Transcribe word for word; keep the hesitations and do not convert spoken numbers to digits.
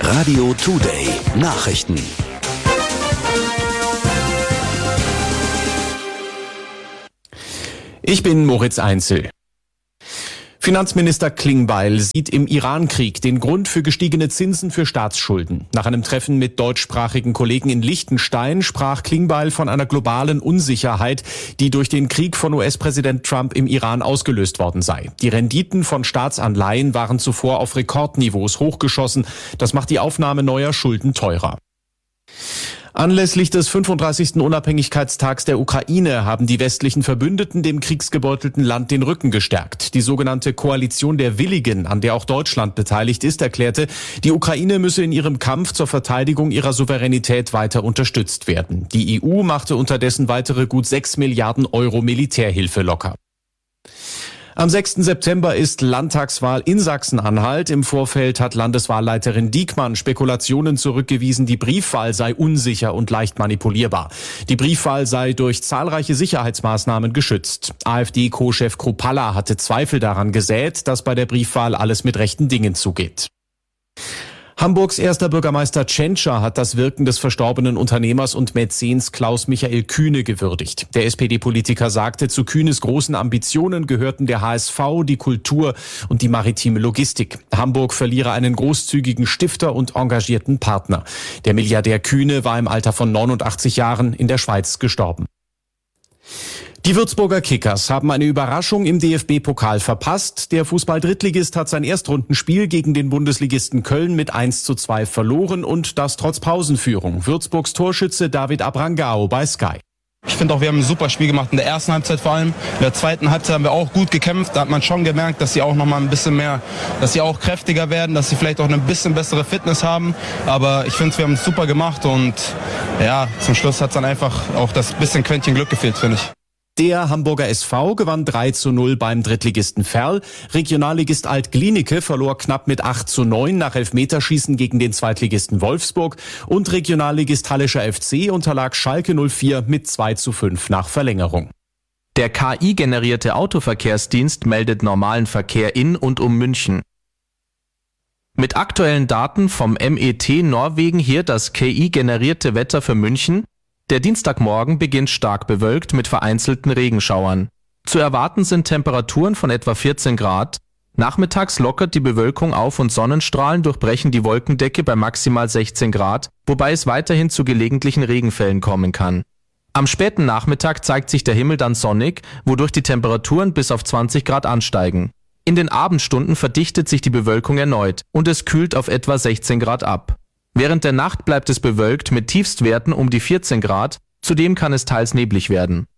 Radio Today Nachrichten. Ich bin Moritz Einzel. Finanzminister Klingbeil sieht im Iran-Krieg den Grund für gestiegene Zinsen für Staatsschulden. Nach einem Treffen mit deutschsprachigen Kollegen in Liechtenstein sprach Klingbeil von einer globalen Unsicherheit, die durch den Krieg von U S-Präsident Trump im Iran ausgelöst worden sei. Die Renditen von Staatsanleihen waren zuvor auf Rekordniveaus hochgeschossen. Das macht die Aufnahme neuer Schulden teurer. Anlässlich des fünfunddreißigsten Unabhängigkeitstags der Ukraine haben die westlichen Verbündeten dem kriegsgebeutelten Land den Rücken gestärkt. Die sogenannte Koalition der Willigen, an der auch Deutschland beteiligt ist, erklärte, die Ukraine müsse in ihrem Kampf zur Verteidigung ihrer Souveränität weiter unterstützt werden. Die E U machte unterdessen weitere gut sechs Milliarden Euro Militärhilfe locker. Am sechsten September ist Landtagswahl in Sachsen-Anhalt. Im Vorfeld hat Landeswahlleiterin Diekmann Spekulationen zurückgewiesen, die Briefwahl sei unsicher und leicht manipulierbar. Die Briefwahl sei durch zahlreiche Sicherheitsmaßnahmen geschützt. AfD-Co-Chef Kruppalla hatte Zweifel daran gesät, dass bei der Briefwahl alles mit rechten Dingen zugeht. Hamburgs erster Bürgermeister Tschentscher hat das Wirken des verstorbenen Unternehmers und Mäzens Klaus-Michael Kühne gewürdigt. Der S P D-Politiker sagte, zu Kühnes großen Ambitionen gehörten der H S V, die Kultur und die maritime Logistik. Hamburg verliere einen großzügigen Stifter und engagierten Partner. Der Milliardär Kühne war im Alter von neunundachtzig Jahren in der Schweiz gestorben. Die Würzburger Kickers haben eine Überraschung im D F B-Pokal verpasst. Der Fußball-Drittligist hat sein Erstrundenspiel gegen den Bundesligisten Köln mit eins zu zwei verloren und das trotz Pausenführung. Würzburgs Torschütze David Abrangao bei Sky. Ich finde auch, wir haben ein super Spiel gemacht, in der ersten Halbzeit vor allem. In der zweiten Halbzeit haben wir auch gut gekämpft. Da hat man schon gemerkt, dass sie auch noch mal ein bisschen mehr, dass sie auch kräftiger werden, dass sie vielleicht auch eine bisschen bessere Fitness haben. Aber ich finde, wir haben es super gemacht und ja, zum Schluss hat es dann einfach auch das bisschen Quäntchen Glück gefehlt, finde ich. Der Hamburger S V gewann drei zu null beim Drittligisten Verl. Regionalligist Alt-Glienicke verlor knapp mit acht zu neun nach Elfmeterschießen gegen den Zweitligisten Wolfsburg. Und Regionalligist Hallischer F C unterlag Schalke null vier mit zwei zu fünf nach Verlängerung. Der K I-generierte Autoverkehrsdienst meldet normalen Verkehr in und um München. Mit aktuellen Daten vom M E T Norwegen hier das K I-generierte Wetter für München. Der Dienstagmorgen beginnt stark bewölkt mit vereinzelten Regenschauern. Zu erwarten sind Temperaturen von etwa vierzehn Grad. Nachmittags lockert die Bewölkung auf und Sonnenstrahlen durchbrechen die Wolkendecke bei maximal sechzehn Grad, wobei es weiterhin zu gelegentlichen Regenfällen kommen kann. Am späten Nachmittag zeigt sich der Himmel dann sonnig, wodurch die Temperaturen bis auf zwanzig Grad ansteigen. In den Abendstunden verdichtet sich die Bewölkung erneut und es kühlt auf etwa sechzehn Grad ab. Während der Nacht bleibt es bewölkt mit Tiefstwerten um die vierzehn Grad, zudem kann es teils neblig werden.